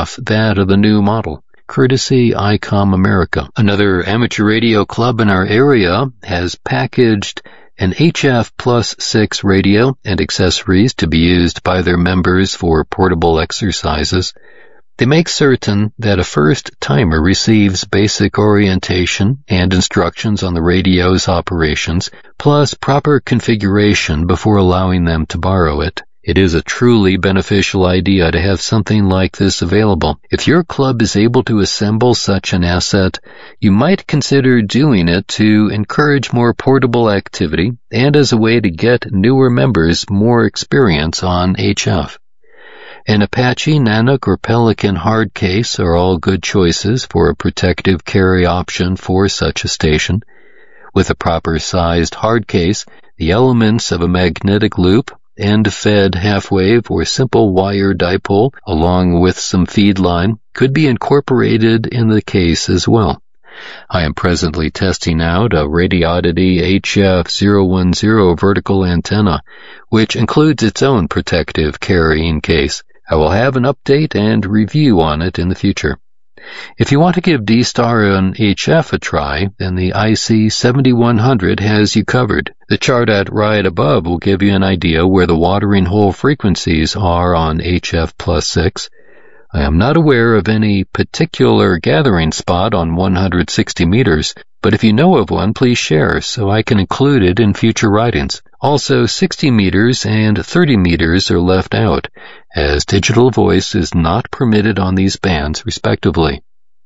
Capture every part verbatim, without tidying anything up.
that of the new model, courtesy I COM America. Another amateur radio club in our area has packaged an H F plus six radio and accessories to be used by their members for portable exercises. They make certain that a first-timer receives basic orientation and instructions on the radio's operations, plus proper configuration before allowing them to borrow it. It is a truly beneficial idea to have something like this available. If your club is able to assemble such an asset, you might consider doing it to encourage more portable activity and as a way to get newer members more experience on H F. An Apache, Nanook, or Pelican hard case are all good choices for a protective carry option for such a station. With a proper-sized hard case, the elements of a magnetic loop, end-fed half-wave, or simple wire dipole, along with some feed line, could be incorporated in the case as well. I am presently testing out a Radioddity H F zero one zero vertical antenna, which includes its own protective carrying case. I will have an update and review on it in the future. If you want to give D-Star on H F a try, then the I C seventy-one hundred has you covered. The chart at right above will give you an idea where the watering hole frequencies are on H F plus six. I am not aware of any particular gathering spot on one hundred sixty meters, but if you know of one, please share so I can include it in future writings. Also, sixty meters and thirty meters are left out, as digital voice is not permitted on these bands, respectively.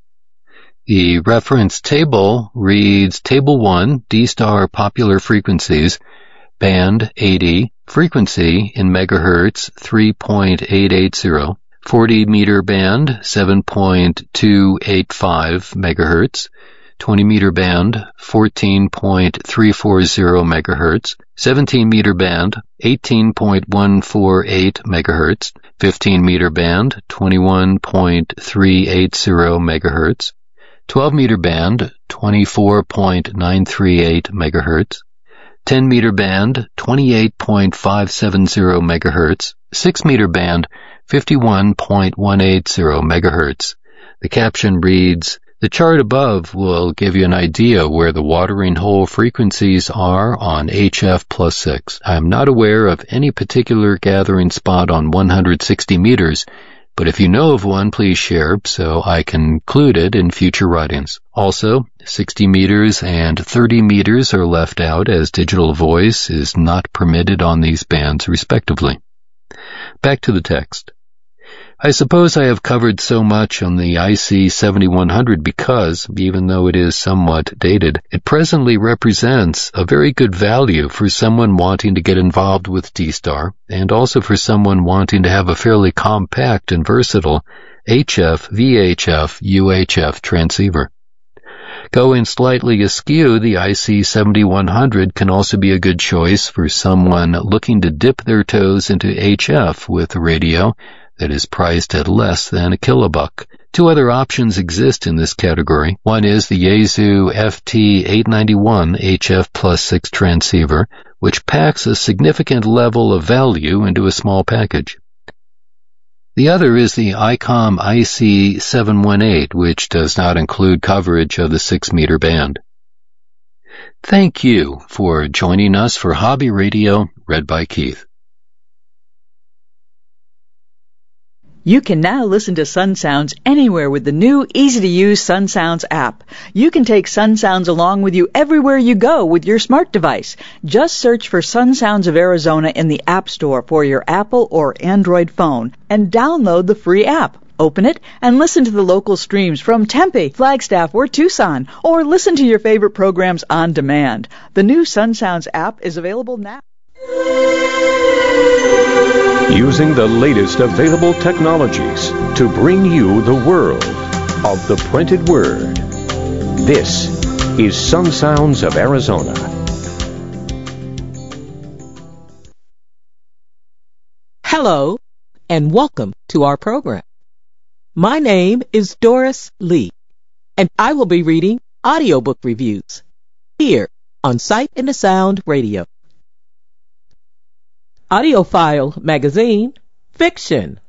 The reference table reads Table one, D-Star Popular Frequencies, Band eighty, Frequency in Megahertz three point eight eight zero, forty meter band seven point two eight five megahertz, twenty meter band fourteen point three four zero megahertz, seventeen meter band eighteen point one four eight megahertz, fifteen meter band twenty-one point three eight zero megahertz, twelve meter band twenty-four point nine three eight megahertz, ten meter band twenty-eight point five seven zero megahertz, six meter band fifty-one point one eight zero megahertz. The caption reads, "The chart above will give you an idea where the watering hole frequencies are on H F plus six. I am not aware of any particular gathering spot on one hundred sixty meters, but if you know of one, please share so I can include it in future writings. Also, sixty meters and thirty meters are left out as digital voice is not permitted on these bands, respectively." Back to the text. I suppose I have covered so much on the I C seventy-one hundred because, even though it is somewhat dated, it presently represents a very good value for someone wanting to get involved with D-Star, and also for someone wanting to have a fairly compact and versatile H F, V H F, U H F transceiver. Going slightly askew, the I C seventy-one hundred can also be a good choice for someone looking to dip their toes into H F with a radio that is priced at less than a kilobuck. Two other options exist in this category. One is the Yaesu F T eight ninety-one H F plus six transceiver, which packs a significant level of value into a small package. The other is the I COM I C seven one eight, which does not include coverage of the six meter band. Thank you for joining us for Hobby Radio, read by Keith. You can now listen to Sun Sounds anywhere with the new, easy-to-use Sun Sounds app. You can take Sun Sounds along with you everywhere you go with your smart device. Just search for Sun Sounds of Arizona in the App Store for your Apple or Android phone and download the free app. Open it and listen to the local streams from Tempe, Flagstaff, or Tucson, or listen to your favorite programs on demand. The new Sun Sounds app is available now. Using the latest available technologies to bring you the world of the printed word. This is Sun Sounds of Arizona. Hello, and welcome to our program. My name is Doris Lee, and I will be reading audiobook reviews here on Sight and the Sound Radio. Audiophile Magazine, Fiction.